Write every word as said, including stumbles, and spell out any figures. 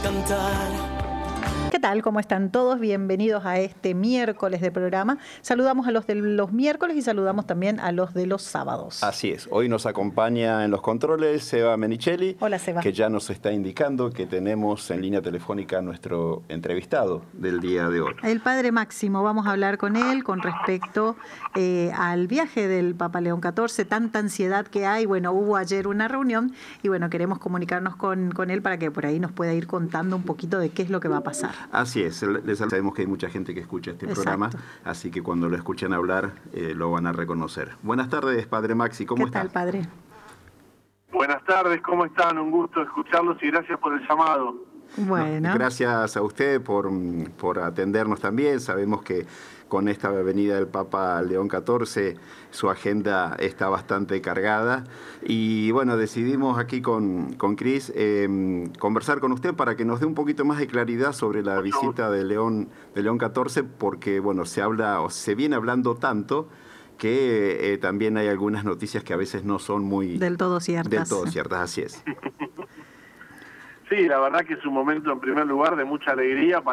Cantar. ¿Qué tal? ¿Cómo están todos? Bienvenidos a este miércoles de programa. Saludamos a los de los miércoles y saludamos también a los de los sábados. Así es. Hoy nos acompaña en los controles Seba Menichelli. Hola, Seba. Que ya nos está indicando que tenemos en línea telefónica a nuestro entrevistado del día de hoy. El padre Máximo. Vamos a hablar con él con respecto eh, al viaje del Papa León catorce, tanta ansiedad que hay. Bueno, hubo ayer una reunión y bueno, queremos comunicarnos con, con él para que por ahí nos pueda ir contando un poquito de qué es lo que va a pasar. Así es, les sabemos que hay mucha gente que escucha este Exacto. programa, así que cuando lo escuchen hablar eh, lo van a reconocer. Buenas tardes, Padre Maxi, ¿cómo ¿Qué está? tal, padre? Buenas tardes, ¿cómo están? Un gusto escucharlos y gracias por el llamado. Bueno. Gracias a usted por, por atendernos también. Sabemos que con esta venida del Papa León catorce su agenda está bastante cargada y bueno, decidimos aquí con, con Cris eh, conversar con usted para que nos dé un poquito más de claridad sobre la visita de León, de León catorce, porque bueno, se habla o se viene hablando tanto que eh, también hay algunas noticias que a veces no son muy Del todo ciertas. Del todo ciertas, así es. Sí, la verdad que es un momento en primer lugar de mucha alegría para